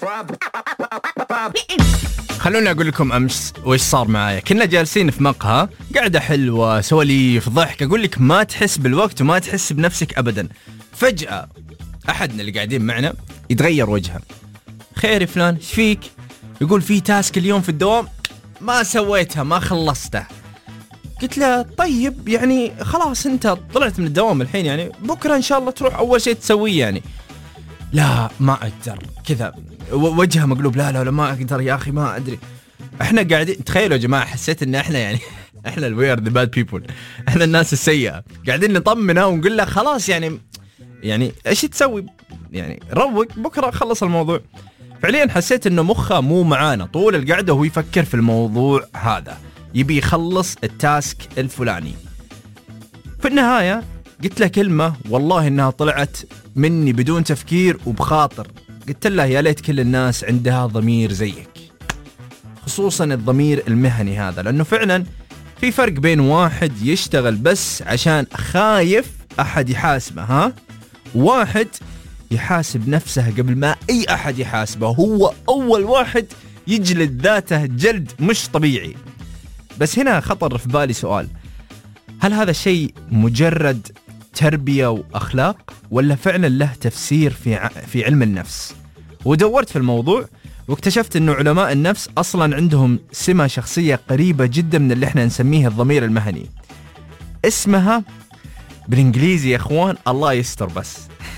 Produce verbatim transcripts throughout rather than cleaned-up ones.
خلوني أقول لكم أمس وإيش صار معايا. كنا جالسين في مقهى، قاعدة حلوة، سواليف، ضحك، أقول لك ما تحس بالوقت وما تحس بنفسك أبدا. فجأة أحدنا اللي قاعدين معنا يتغير وجهه. خير فلان، إيش فيك؟ يقول في تاسك اليوم في الدوام ما سويتها، ما خلصته. قلت له طيب يعني خلاص أنت طلعت من الدوام الحين، يعني بكرة إن شاء الله تروح أول شيء تسويه. يعني لا ما أقدر كذا، وجهه مقلوب. لا لا لا ما أقدر يا أخي، ما أدري. إحنا قاعدين، تخيلوا يا جماعة، حسيت إن إحنا يعني إحنا ال we are the bad people، إحنا الناس السيئة، قاعدين نطمنه ونقول له خلاص يعني يعني إيش تسوي، يعني روق بكرة خلص الموضوع. فعليا حسيت إنه مخه مو معانا طول القعدة وهو يفكر في الموضوع هذا، يبي يخلص التاسك الفلاني. في النهاية قلت له كلمة والله إنها طلعت مني بدون تفكير وبخاطر. قلت له يا ليت كل الناس عندها ضمير زيك، خصوصا الضمير المهني هذا، لأنه فعلا في فرق بين واحد يشتغل بس عشان خايف أحد يحاسبه، ها، واحد يحاسب نفسه قبل ما أي أحد يحاسبه، هو أول واحد يجلد ذاته جلد مش طبيعي. بس هنا خطر في بالي سؤال، هل هذا الشيء مجرد تربية وأخلاق ولا فعلا له تفسير في ع... في علم النفس؟ ودورت في الموضوع واكتشفت أنه علماء النفس أصلا عندهم سمة شخصية قريبة جدا من اللي احنا نسميه الضمير المهني. اسمها بالإنجليزي يا أخوان، الله يستر بس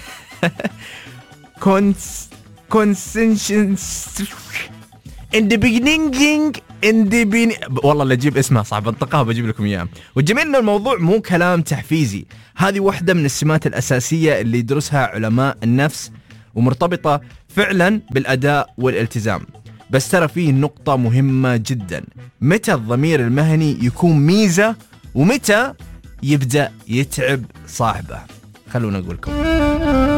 كونس كونسنشنس in the beginning in the beginning. والله اللي أجيب اسمها صعب انطقها، بجيب لكم إياه. والجميل إن الموضوع مو كلام تحفيزي، هذه واحدة من السمات الأساسية اللي يدرسها علماء النفس ومرتبطة فعلا بالأداء والالتزام. بس ترى فيه نقطة مهمة جدا، متى الضمير المهني يكون ميزة ومتى يبدأ يتعب صاحبه. خلونا أقولكم.